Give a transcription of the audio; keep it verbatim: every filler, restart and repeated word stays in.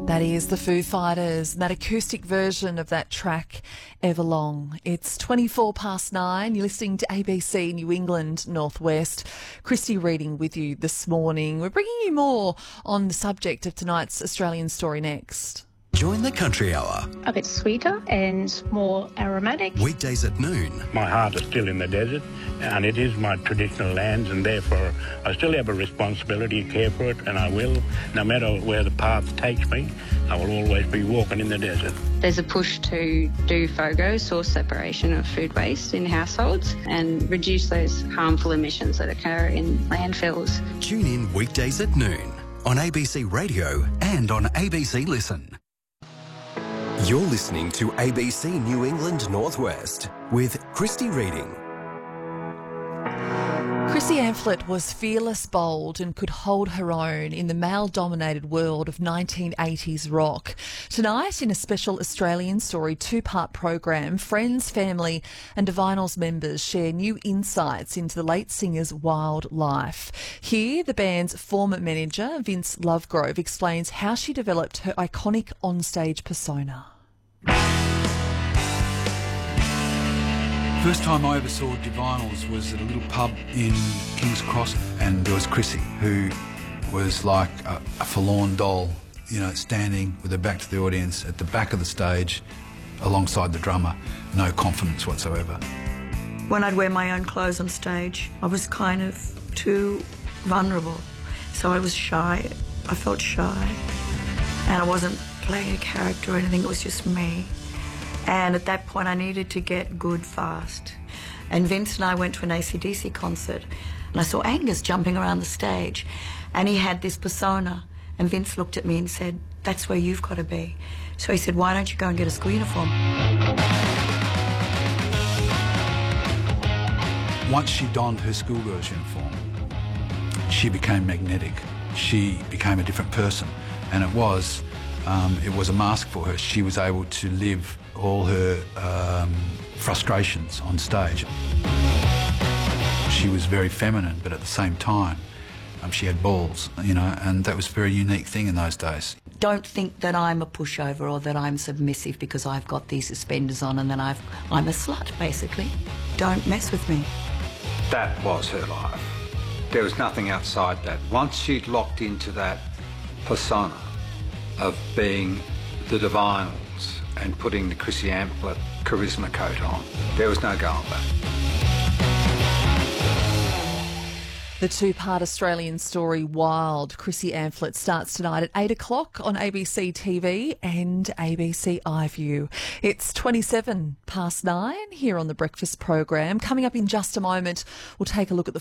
That is the Foo Fighters, and that acoustic version of that track, Everlong. It's twenty-four past nine. You're listening to A B C New England Northwest. Christy Reading with you this morning. We're bringing you more on the subject of tonight's Australian Story next. Join the Country Hour. A bit sweeter and more aromatic. Weekdays at noon. My heart is still in the desert, and it is my traditional lands, and therefore I still have a responsibility to care for it, and I will. No matter where the path takes me, I will always be walking in the desert. There's a push to do FOGO, source separation of food waste in households, and reduce those harmful emissions that occur in landfills. Tune in weekdays at noon on A B C Radio and on A B C Listen. You're listening to A B C New England Northwest with Christy Reading. Chrissy Amphlett was fearless, bold and could hold her own in the male-dominated world of nineteen eighties rock. Tonight, in a special Australian Story two-part program, friends, family and Divinals members share new insights into the late singer's wild life. Here, the band's former manager, Vince Lovegrove, explains how she developed her iconic onstage persona. First time I ever saw Divinals was at a little pub in King's Cross, and there was Chrissy, who was like a, a forlorn doll, you know, standing with her back to the audience at the back of the stage alongside the drummer, no confidence whatsoever. When I'd wear my own clothes on stage, I was kind of too vulnerable, so I was shy. I felt shy, and I wasn't playing a character or anything, it was just me. And at that point I needed to get good fast. And Vince and I went to an A C D C concert, and I saw Angus jumping around the stage, and he had this persona, and Vince looked at me and said, "That's where you've got to be." So he said, "Why don't you go and get a school uniform?" Once she donned her schoolgirl's uniform, she became magnetic. She became a different person, and it was Um, it was a mask for her. She was able to live all her um, frustrations on stage. She was very feminine, but at the same time, um, she had balls, you know, and that was a very unique thing in those days. Don't think that I'm a pushover or that I'm submissive because I've got these suspenders on and then I've, I'm a slut, basically. Don't mess with me. That was her life. There was nothing outside that. Once she'd locked into that persona of being the Divinals and putting the Chrissy Amphlett charisma coat on, there was no going back. The two-part Australian Story Wild, Chrissy Amphlett, starts tonight at eight o'clock on A B C T V and A B C iView. It's twenty-seven past nine here on the breakfast program. Coming up in just a moment, we'll take a look at the